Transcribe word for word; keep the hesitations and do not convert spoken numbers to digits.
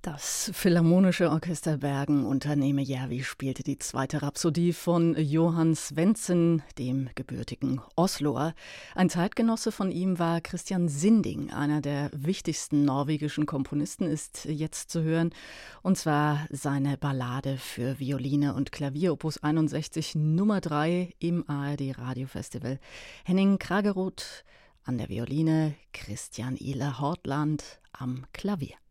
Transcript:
Das Philharmonische Orchester Bergen unter Neeme Järvi spielte die zweite Rhapsodie von Johann Svendsen, dem gebürtigen Osloer. Ein Zeitgenosse von ihm war Christian Sinding, einer der wichtigsten norwegischen Komponisten, ist jetzt zu hören. Und zwar seine Ballade für Violine und Klavier, Opus einundsechzig, Nummer drei im A R D Radiofestival. Henning Kragerud an der Violine, Christian Ihler Hortland am Klavier.